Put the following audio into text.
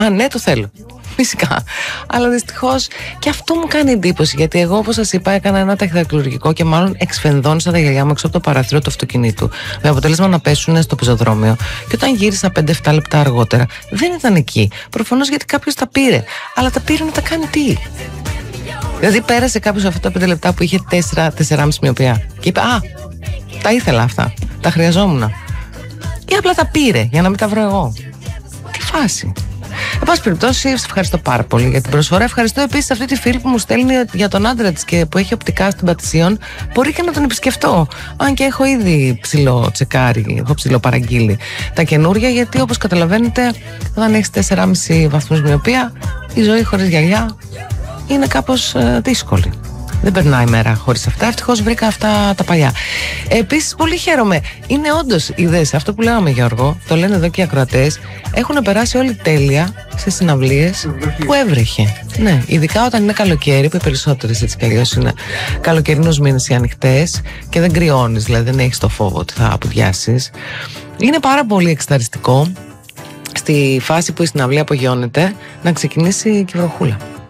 Α, ναι, το θέλω. Φυσικά. Αλλά δυστυχώς και αυτό μου κάνει εντύπωση. Γιατί εγώ, όπως σας είπα, έκανα ένα ταχυδακτηλουργικό και μάλλον εξφενδώνησα τα γυαλιά μου έξω από το παράθυρο του αυτοκινήτου. Με αποτέλεσμα να πέσουν στο πεζοδρόμιο. Και όταν γύρισα 5-7 λεπτά αργότερα, δεν ήταν εκεί. Προφανώς γιατί κάποιος τα πήρε. Αλλά τα πήρε να τα κάνει τι? Δηλαδή, πέρασε κάποιος αυτά τα 5 λεπτά που είχε 4-4,5 μοιοπία. Και είπε, α, τα ήθελα αυτά. Τα χρειαζόμουν. Ή απλά τα πήρε για να μην τα βρω εγώ. Τι φάση. Εν πάση περιπτώσει, σας ευχαριστώ πάρα πολύ για την προσφορά. Ευχαριστώ επίσης αυτή τη φίλη που μου στέλνει για τον άντρα της και που έχει οπτικά στην Πατησίων. Μπορεί και να τον επισκεφτώ. Αν και έχω ήδη ψιλοτσεκάρει, έχω ψιλοπαραγγείλει τα καινούρια, γιατί όπως καταλαβαίνετε, όταν έχεις 4,5 βαθμούς μοιοπία, η ζωή χωρίς γυαλιά είναι κάπως δύσκολη. Δεν περνάει η μέρα χωρίς αυτά. Ευτυχώς βρήκα αυτά τα παλιά. Επίσης, πολύ χαίρομαι. Είναι όντως, είδες, αυτό που λέγαμε, Γιώργο, το λένε εδώ και οι ακροατές, έχουν περάσει όλοι τέλεια σε συναυλίες που έβρεχε. Ναι, ειδικά όταν είναι καλοκαίρι, που οι περισσότερες έτσι κι αλλιώς είναι καλοκαιρινούς μήνες οι ανοιχτές και δεν κρυώνεις, δηλαδή δεν έχεις το φόβο ότι θα απουδιάσεις. Είναι πάρα πολύ εξταριστικό στη φάση που η συναυλία απογειώνεται να ξεκινήσει και η βροχούλα.